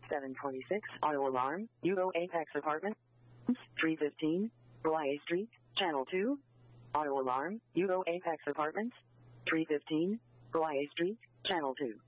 726, auto alarm, Hugo Apex Apartments, 315, Hawaii Street, Channel 2. Auto alarm, Hugo Apex Apartments, 315, Hawaii Street, Channel 2.